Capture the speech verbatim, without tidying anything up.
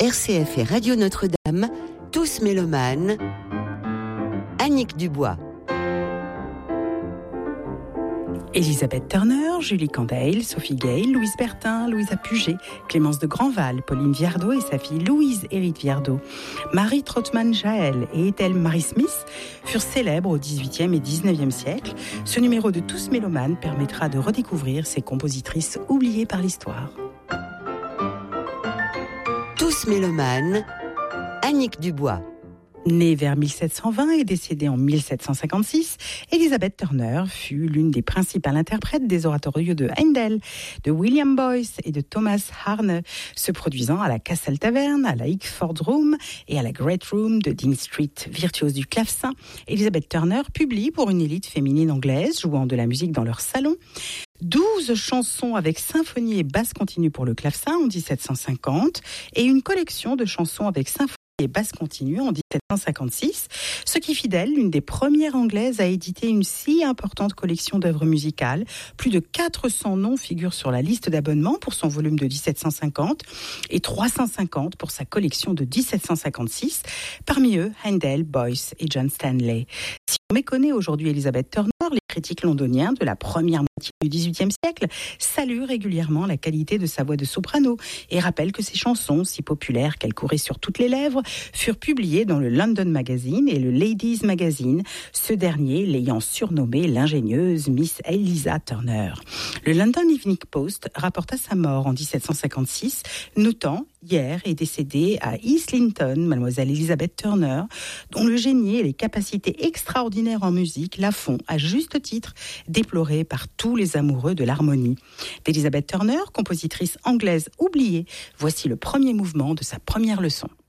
R C F et Radio Notre-Dame, tous mélomanes, Annick Dubois. Elisabeth Turner, Julie Candail, Sophie Gale, Louise Bertin, Louisa Puget, Clémence de Grandval, Pauline Viardot et sa fille Louise Hérite Viardot, Marie Trottmann-Jaël et Ethel Marie Smith furent célèbres au dix-huitième et dix-neuvième siècle. Ce numéro de Tous mélomanes permettra de redécouvrir ces compositrices oubliées par l'histoire. Tous mélomanes, Annick Dubois. Née vers mille sept cent vingt et décédée en mille sept cent cinquante-six, Elisabeth Turner fut l'une des principales interprètes des oratorios de Handel, de William Boyce et de Thomas Harne, se produisant à la Castle Tavern, à la Hickford Room et à la Great Room de Dean Street. Virtuose du clavecin, Elisabeth Turner publie pour une élite féminine anglaise jouant de la musique dans leur salon douze chansons avec symphonie et basse continue pour le clavecin en dix-sept cent cinquante et une collection de chansons avec symphonie et basse continue en dix-sept cent cinquante-six, ce qui fit d'elle l'une des premières anglaises à éditer une si importante collection d'œuvres musicales. Plus de quatre cents noms figurent sur la liste d'abonnement pour son volume de dix-sept cent cinquante et trois cent cinquante pour sa collection de dix-sept cent cinquante-six, parmi eux Handel, Boyce et John Stanley. Si on méconnaît aujourd'hui Elisabeth Turner, les critiques londoniens de la première moitié du dix-huitième siècle saluent régulièrement la qualité de sa voix de soprano et rappellent que ses chansons, si populaires qu'elles couraient sur toutes les lèvres, furent publiées dans le London Magazine et le Ladies Magazine, ce dernier l'ayant surnommée l'ingénieuse Miss Eliza Turner. Le London Evening Post rapporta sa mort en dix-sept cent cinquante-six, notant hier est décédée à Islington, mademoiselle Elisabeth Turner, dont le génie et les capacités extraordinaires en musique la font, à juste titre, déplorée par tous les amoureux de l'harmonie. D'Elisabeth Turner, compositrice anglaise oubliée, voici le premier mouvement de sa première leçon.